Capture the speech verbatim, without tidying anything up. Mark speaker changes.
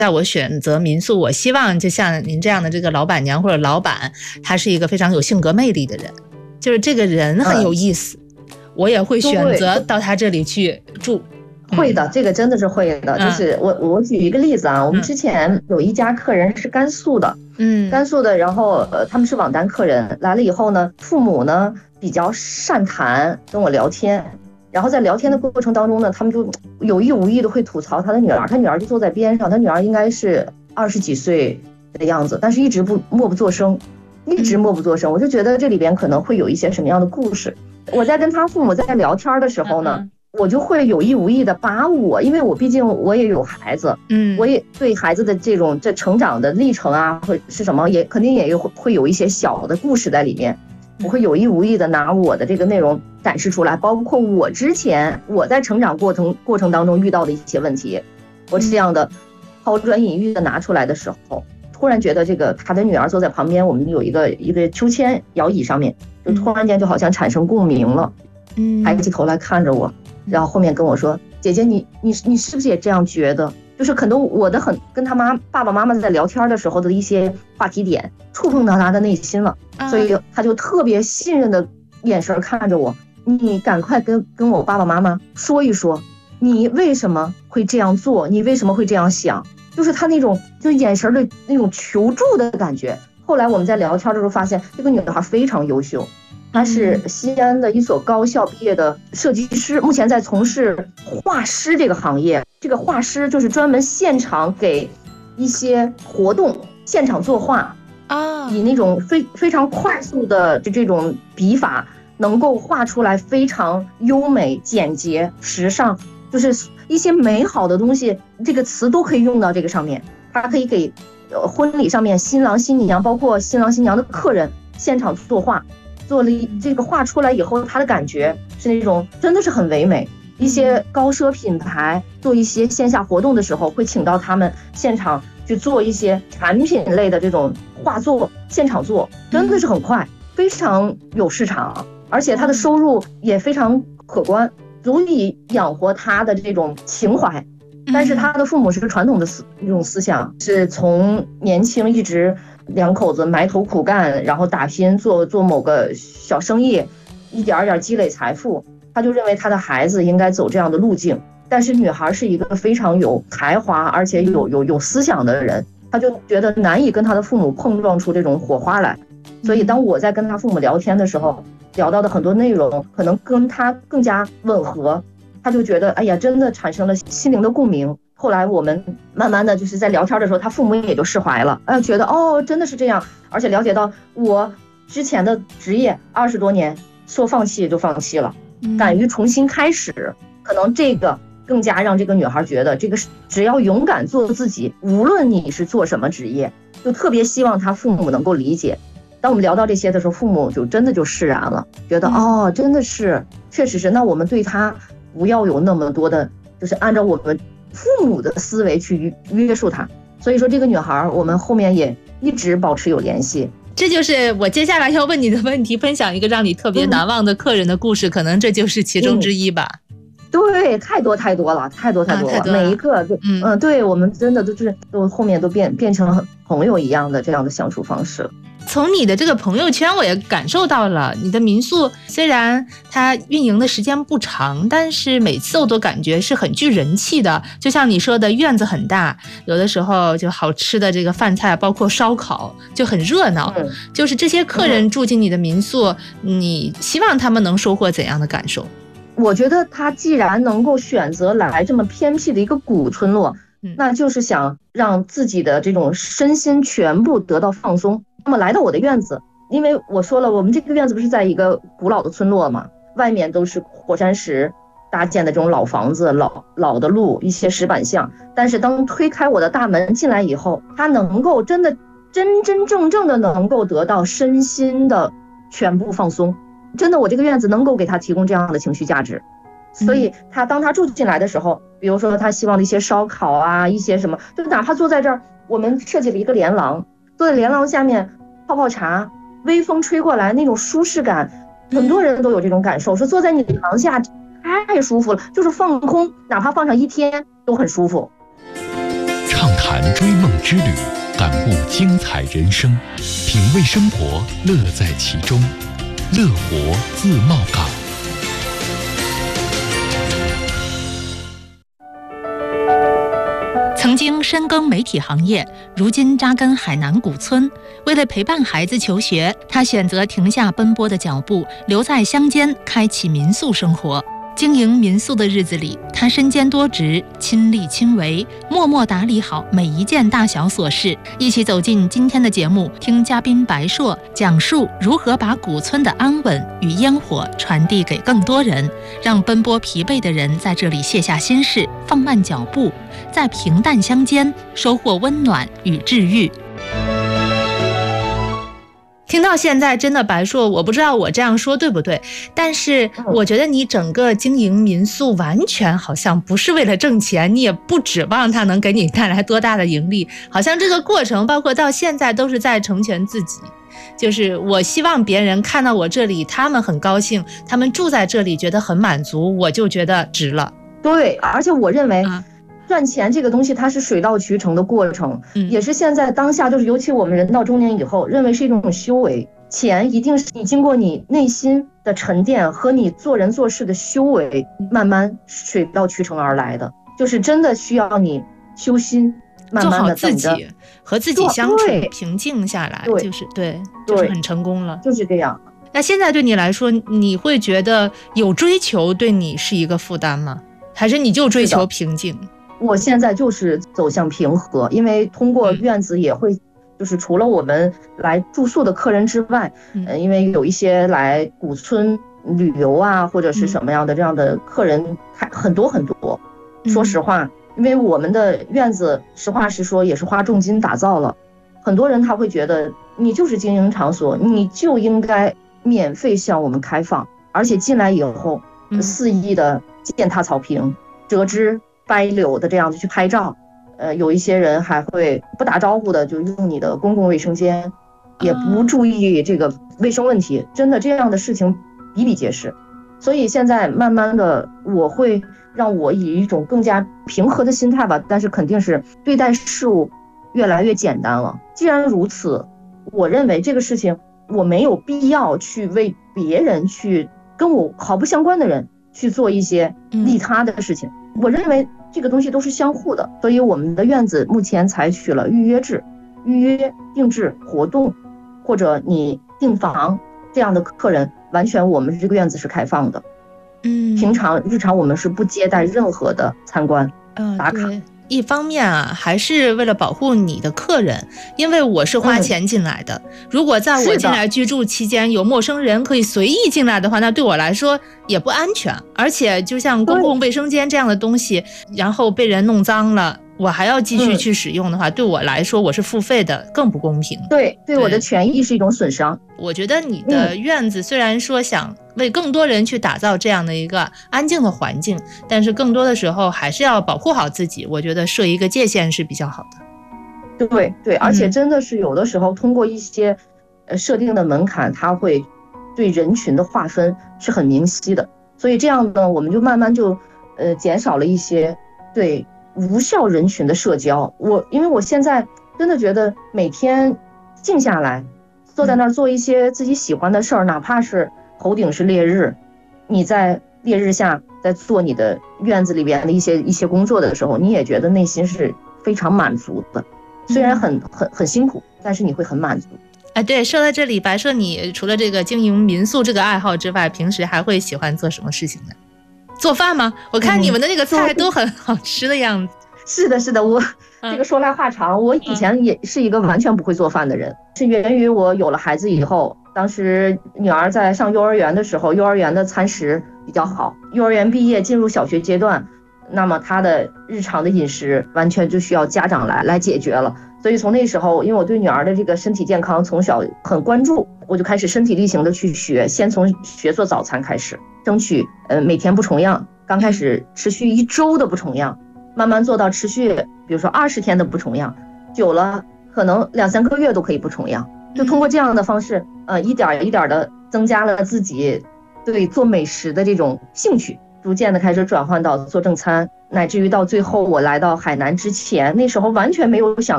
Speaker 1: 在我选择民宿，我希望就像您这样的这个老板娘或者老板，他是一个非常有性格魅力的人，就是这个人很有意思，嗯、我也会选择到他这里去住。
Speaker 2: 会的，这个真的是会的。嗯、就是我我举一个例子啊，我们之前有一家客人是甘肃的，嗯，甘肃的，然后呃他们是网单客人来了以后呢，父母呢比较善谈，跟我聊天。然后在聊天的过程当中呢，他们就有意无意的会吐槽他的女儿，他女儿就坐在边上，他女儿应该是二十几岁的样子，但是一直不默不作声，一直默不作声。我就觉得这里边可能会有一些什么样的故事。我在跟他父母在聊天的时候呢，我就会有意无意的把我，因为我毕竟我也有孩子，嗯，我也对孩子的这种这成长的历程啊，或是什么，也肯定也有会有一些小的故事在里面。我会有意无意的拿我的这个内容展示出来，包括我之前我在成长过程过程当中遇到的一些问题，我这样的抛砖引玉的拿出来的时候，突然觉得这个他的女儿坐在旁边，我们有一个一个秋千摇椅上面，就突然间就好像产生共鸣了，嗯，抬起头来看着我，然后后面跟我说：“姐姐，你你你是不是也这样觉得？”就是可能我的很跟他妈爸爸妈妈在聊天的时候的一些话题点触碰到他的内心了，所以他就特别信任的眼神看着我，你赶快跟跟我爸爸妈妈说一说，你为什么会这样做，你为什么会这样想，就是他那种就眼神的那种求助的感觉。后来我们在聊天的时候发现，这个女孩非常优秀，她是西安的一所高校毕业的设计师，目前在从事画师这个行业。这个画师就是专门现场给一些活动现场作画啊，以那种非非常快速的这这种笔法，能够画出来非常优美、简洁、时尚，就是一些美好的东西，这个词都可以用到这个上面。它可以给呃婚礼上面新郎新娘，包括新郎新娘的客人现场作画，做了这个画出来以后，它的感觉是那种真的是很唯美。一些高奢品牌做一些线下活动的时候，会请到他们现场去做一些产品类的这种画作，现场做真的是很快，非常有市场，而且他的收入也非常可观，足以养活他的这种情怀。但是他的父母是传统的思一种思想，是从年轻一直两口子埋头苦干，然后打拼做做某个小生意，一点一点积累财富。他就认为他的孩子应该走这样的路径，但是女孩是一个非常有才华而且有有有思想的人，他就觉得难以跟他的父母碰撞出这种火花来。所以当我在跟他父母聊天的时候，聊到的很多内容可能跟他更加吻合，他就觉得哎呀，真的产生了心灵的共鸣。后来我们慢慢的就是在聊天的时候，他父母也就释怀了，哎，觉得哦真的是这样，而且了解到我之前的职业二十多年说放弃就放弃了，敢于重新开始，可能这个更加让这个女孩觉得，这个只要勇敢做自己，无论你是做什么职业，就特别希望她父母能够理解。当我们聊到这些的时候，父母就真的就释然了，觉得哦，真的是，确实是。那我们对她不要有那么多的，就是按照我们父母的思维去约束她。所以说，这个女孩我们后面也一直保持有联系。
Speaker 1: 这就是我接下来要问你的问题，分享一个让你特别难忘的客人的故事，嗯、可能这就是其中之一吧。
Speaker 2: 嗯、对，太多太多了，太多太多了，啊、每一个就嗯嗯，对我们真的都是都后面都变变成朋友一样的这样的相处方式。
Speaker 1: 从你的这个朋友圈我也感受到了，你的民宿虽然它运营的时间不长，但是每次我都感觉是很具人气的。就像你说的，院子很大，有的时候就好吃的这个饭菜包括烧烤就很热闹、嗯、就是这些客人住进你的民宿、嗯、你希望他们能收获怎样的感受？
Speaker 2: 我觉得他既然能够选择来这么偏僻的一个古村落、嗯、那就是想让自己的这种身心全部得到放松。那么来到我的院子，因为我说了，我们这个院子不是在一个古老的村落嘛，外面都是火山石搭建的这种老房子，老老的路，一些石板巷。但是当推开我的大门进来以后，他能够真的真真正正的能够得到身心的全部放松。真的，我这个院子能够给他提供这样的情绪价值。所以他当他住进来的时候，比如说他希望的一些烧烤啊，一些什么，就哪怕坐在这儿，我们设计了一个连廊，坐在连廊下面泡泡茶，微风吹过来那种舒适感，很多人都有这种感受，说坐在你的廊下太舒服了，就是放空，哪怕放上一天都很舒服。
Speaker 3: 畅谈追梦之旅，感悟精彩人生，品味生活，乐在其中。乐活自贸港。
Speaker 1: 曾经深耕媒体行业，如今扎根海南古村。为了陪伴孩子求学，他选择停下奔波的脚步，留在乡间开启民宿生活。经营民宿的日子里，他身兼多职，亲力亲为，默默打理好每一件大小琐事。一起走进今天的节目，听嘉宾白硕讲述如何把古村的安稳与烟火传递给更多人，让奔波疲惫的人在这里卸下心事，放慢脚步，在平淡乡间收获温暖与治愈。听到现在，真的白硕，我不知道我这样说对不对，但是我觉得你整个经营民宿完全好像不是为了挣钱，你也不指望它能给你带来多大的盈利，好像这个过程包括到现在都是在成全自己。就是我希望别人看到我这里，他们很高兴，他们住在这里觉得很满足，我就觉得值了。
Speaker 2: 对，而且我认为、啊赚钱这个东西它是水到渠成的过程、嗯、也是现在当下，就是尤其我们人到中年以后认为是一种修为。钱一定是你经过你内心的沉淀和你做人做事的修为慢慢水到渠成而来的，就是真的需要你修心，慢慢的
Speaker 1: 自己和自己相处，平静下来，就是对，就是很成功了，
Speaker 2: 就是这样。
Speaker 1: 那现在对你来说，你会觉得有追求对你是一个负担吗？还是你就追求平静？
Speaker 2: 我现在就是走向平和，因为通过院子也会、嗯、就是除了我们来住宿的客人之外、嗯呃、因为有一些来古村旅游啊或者是什么样的这样的客人很多很多、嗯、说实话，因为我们的院子实话实说也是花重金打造了，很多人他会觉得你就是经营场所，你就应该免费向我们开放，而且进来以后、嗯、肆意的践踏草坪，折枝掰柳的这样子去拍照，呃，有一些人还会不打招呼的就用你的公共卫生间，也不注意这个卫生问题，真的这样的事情比比皆是。所以现在慢慢的我会让我以一种更加平和的心态吧，但是肯定是对待事物越来越简单了。既然如此，我认为这个事情我没有必要去为别人去跟我毫不相关的人去做一些利他的事情、嗯、我认为这个东西都是相互的，所以我们的院子目前采取了预约制，预约定制活动或者你订房这样的客人，完全我们这个院子是开放的。嗯，平常日常我们是不接待任何的参观、呃、打卡。
Speaker 1: 一方面啊，还是为了保护你的客人，因为我是花钱进来的、嗯、如果在我进来居住期间有陌生人可以随意进来的话，那对我来说也不安全，而且就像公共卫生间这样的东西，然后被人弄脏了，我还要继续去使用的话、嗯、对我来说我是付费的，更不公平。
Speaker 2: 对，对我的权益是一种损伤。
Speaker 1: 我觉得你的院子虽然说想为更多人去打造这样的一个安静的环境，但是更多的时候还是要保护好自己，我觉得设一个界限是比较好
Speaker 2: 的。对对，而且真的是有的时候通过一些呃设定的门槛，它会对人群的划分是很明晰的，所以这样呢，我们就慢慢就呃减少了一些对无效人群的社交。我因为我现在真的觉得每天静下来坐在那儿做一些自己喜欢的事儿、嗯、哪怕是头顶是烈日，你在烈日下在做你的院子里边的一些一些工作的时候，你也觉得内心是非常满足的，虽然很很很辛苦，但是你会很满足。
Speaker 1: 哎，对，说到这里，白硕，你除了这个经营民宿这个爱好之外，平时还会喜欢做什么事情呢？做饭吗？我看你们的那个菜都很好吃的样子。
Speaker 2: 嗯、是的，是的，我、嗯、这个说来话长，我以前也是一个完全不会做饭的人，嗯、是源于我有了孩子以后。当时女儿在上幼儿园的时候，幼儿园的餐食比较好，幼儿园毕业进入小学阶段，那么她的日常的饮食完全就需要家长来来解决了。所以从那时候，因为我对女儿的这个身体健康从小很关注，我就开始身体力行的去学，先从学做早餐开始，争取呃每天不重样，刚开始持续一周的不重样，慢慢做到持续比如说二十天的不重样，久了可能两三个月都可以不重样。就通过这样的方式，呃，一点一点的增加了自己对做美食的这种兴趣， 逐渐的开始转换到做正餐，乃至于到最后我来到海南之前，那时候完全没有想